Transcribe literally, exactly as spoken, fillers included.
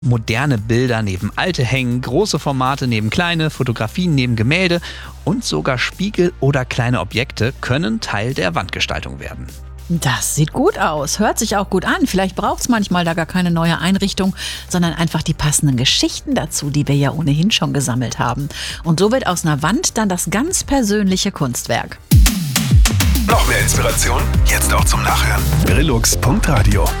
Moderne Bilder neben alte hängen, große Formate neben kleine, Fotografien neben Gemälde und sogar Spiegel oder kleine Objekte können Teil der Wandgestaltung werden. Das sieht gut aus, hört sich auch gut an. Vielleicht braucht es manchmal da gar keine neue Einrichtung, sondern einfach die passenden Geschichten dazu, die wir ja ohnehin schon gesammelt haben. Und so wird aus einer Wand dann das ganz persönliche Kunstwerk. Noch mehr Inspiration? Jetzt auch zum Nachhören. Brillux Punkt Radio